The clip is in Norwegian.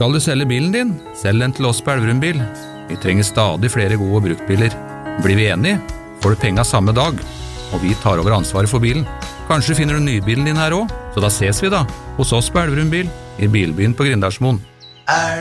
Skal du selge bilen din? Selg den til oss på Elverum Bil. Vi trenger stadig flere gode bruktbiler. Blir vi enige, får du penga samme dag, og vi tar over ansvaret for bilen. Kanskje finner du nybilen din her også, så da ses vi da, hos oss på Elverum Bil, i Bilbyen på Grindalsmoen.